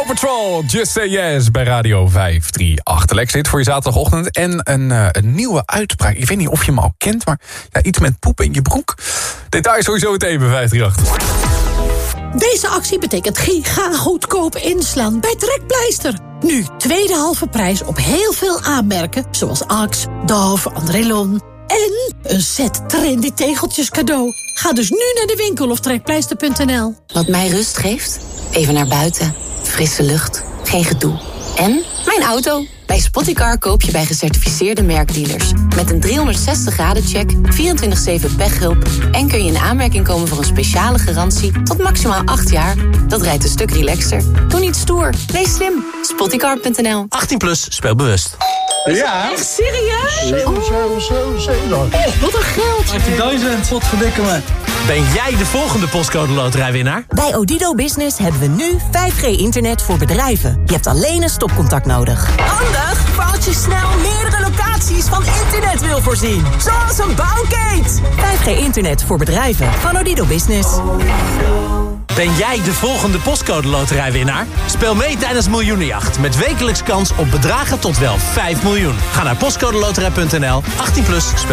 Snow Patrol, Just Say Yes bij Radio 538. Lex zit voor je zaterdagochtend. En een nieuwe uitspraak. Ik weet niet of je hem al kent, maar ja, iets met poep in je broek. Details sowieso meteen bij 538. Deze actie betekent giga goedkoop inslaan bij Trekpleister. Nu tweede halve prijs op heel veel aanmerken, zoals Axe, Dove, Andrelon. En een set trendy tegeltjes cadeau. Ga dus nu naar de winkel of trekpleister.nl. Wat mij rust geeft? Even naar buiten. Frisse lucht. Geen gedoe. En mijn auto. Bij Spottycar koop je bij gecertificeerde merkdealers. Met een 360-graden-check, 24/7 pechhulp... en kun je in aanmerking komen voor een speciale garantie... tot maximaal 8 jaar. Dat rijdt een stuk relaxter. Doe niet stoer. Wees slim. Spottycar.nl. 18+, speel bewust. Ja. Echt serieus? 7. Oh, wat een geld. 18.000, wat verdikken me. Ben jij de volgende postcode loterijwinnaar? Bij Odido Business hebben we nu 5G-internet voor bedrijven. Je hebt alleen een stopcontact nodig. Handig voor als je snel meerdere locaties van internet wil voorzien. Zoals een bouwkeet. 5G-internet voor bedrijven van Odido Business. Ben jij de volgende postcode loterijwinnaar? Speel mee tijdens Miljoenenjacht met wekelijks kans op bedragen tot wel 5 miljoen. Ga naar postcodeloterij.nl. 18+, speel